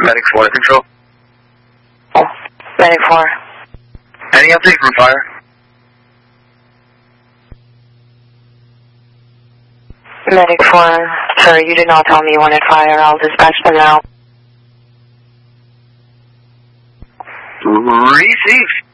Medic 4 to control. Medic 4. Any update from fire? Medic 4, sir, you did not tell me you wanted fire. I'll dispatch them now. Received.